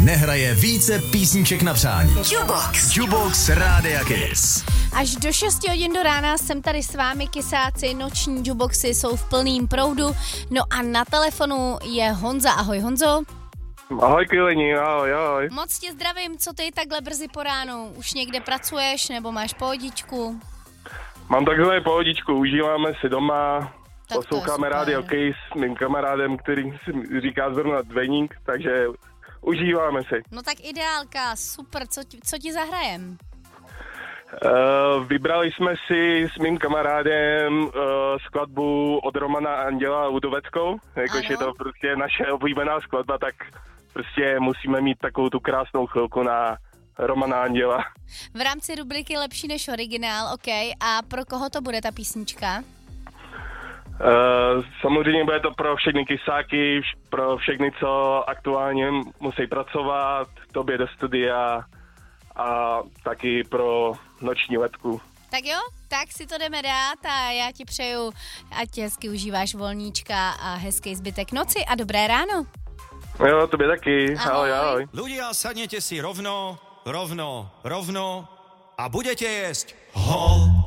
nehraje více písniček na přání. Jukebox Rádia Kiss. Až do 6 hodin do rána jsem tady s vámi, kysáci, noční jukeboxy jsou v plným proudu. No a na telefonu je Honza. Ahoj Honzo. Ahoj Kylení, ahoj. Moc tě zdravím, co ty takhle brzy po ránu? Už někde pracuješ nebo máš pohodičku? Mám takhle pohodičku, užíváme si doma, Tak posloucháme Radio Kiss s mým kamarádem, který si říká zrovna Dveník, takže užíváme si. No tak ideálka, super, co ti zahrajem? Vybrali jsme si s mým kamarádem skladbu od Romana Anděla Ludoveckou, jakož je to prostě naše oblíbená skladba, tak prostě musíme mít takovou tu krásnou chvilku na Romana Anděla. V rámci rubriky Lepší než originál, OK. A pro koho to bude ta písnička? Samozřejmě bude to pro všechny kysáky, pro všechny, co aktuálně musí pracovat, tobě do studia a taky pro noční letku. Tak jo, tak si to jdeme dát a já ti přeju, ať hezky užíváš volníčka a hezký zbytek noci a dobré ráno. Jo, tobě taky. Ahoj. Ľudia, sadnete si rovno a budete jesť